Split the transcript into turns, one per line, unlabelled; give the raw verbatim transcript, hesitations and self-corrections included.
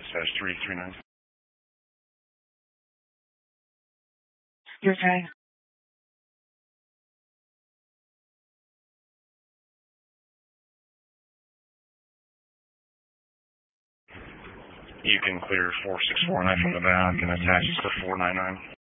dash three three nine.
You're okay.
You can clear four six four nine from the back and attach to four nine nine.